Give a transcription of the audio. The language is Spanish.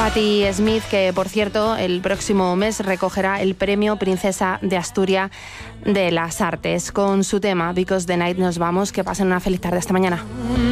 Patti Smith, que por cierto el próximo mes recogerá el premio Princesa de Asturias de las Artes. Con su tema Because the Night nos vamos. Que pasen una feliz tarde. Hasta mañana.